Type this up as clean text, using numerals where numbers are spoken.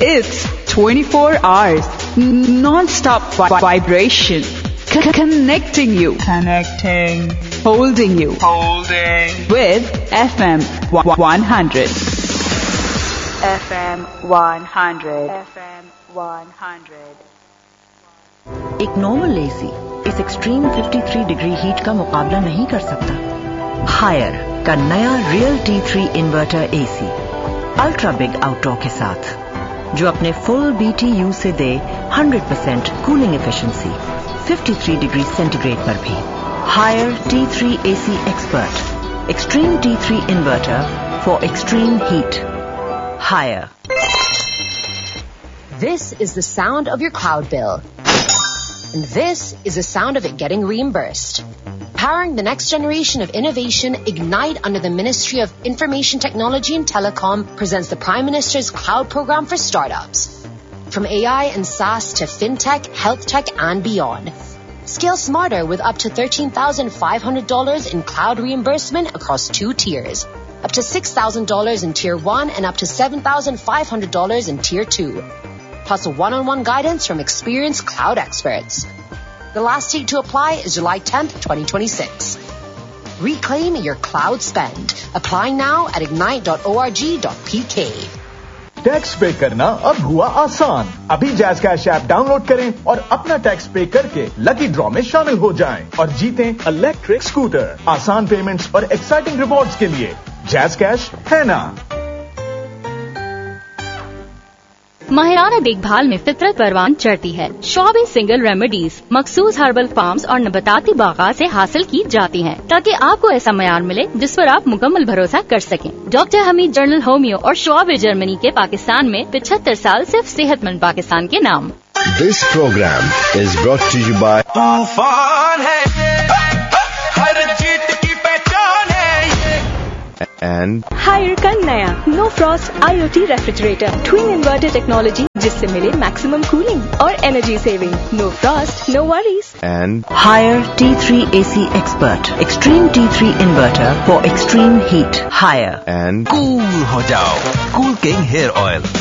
It's 24 hours, non-stop vibration, connecting you, holding you, with FM 100. FM 100. एक normal AC इस extreme 53 degree heat का मुकाबला नहीं कर सकता। हायर का नया real T3 inverter AC ultra big outdoor के साथ, जो अपने फुल BTU से दे 100% कूलिंग एफिशिएंसी 53 डिग्री सेंटीग्रेड पर भी। Higher T3 AC expert, extreme T3 inverter for extreme heat. Higher. This is the sound of your cloud bill. And this is the sound of it getting reimbursed. Powering the next generation of innovation, Ignite under the Ministry of Information Technology and Telecom presents the Prime Minister's Cloud Program for Startups. From AI and SaaS to FinTech, Health Tech and beyond. Scale smarter with up to $13,500 in cloud reimbursement across 2 tiers. Up to $6,000 in Tier 1 and up to $7,500 in Tier 2. Plus one-on-one guidance from experienced cloud experts. The last date to apply is July 10th, 2026. Reclaim your cloud spend. Applying now at ignite.org.pk. Tax पे करना अब हुआ आसान। अभी jazz cash app download करें और अपना tax पे करके लकी ड्रॉ में शामिल हो जाएं और जीतें इलेक्ट्रिक स्कूटर। आसान पेमेंट्स और एक्साइटिंग रिवॉर्ड्स के लिए जैज़ कैश है ना। माहिराना देखभाल में फितरत परवान चढ़ती है। शॉबी सिंगल रेमेडीज मखसूस हर्बल फार्म्स और नबताती बागात से हासिल की जाती हैं, ताकि आपको ऐसा मयार मिले जिस पर आप मुकम्मल भरोसा कर सकें। डॉक्टर हमीद जर्नल होमियो और शॉबी जर्मनी के पाकिस्तान में 75 साल सिर्फ सेहतमंद पाकिस्तान के नाम। This programme is brought to you bye तूफान है, हर जीत की पहचान है एंड हायर का नया no Frost IoT refrigerator twin inverter technology, जिससे मिले मैक्सिमम कूलिंग और energy saving. No Frost, no worries. And higher T3 AC expert, extreme T3 inverter for extreme heat. Higher. And cool हो जाओ, cool king hair oil.